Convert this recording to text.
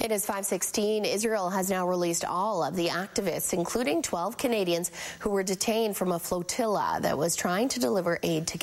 It is 5:16. Israel has now released all of the activists, including 12 Canadians who were detained from a flotilla that was trying to deliver aid to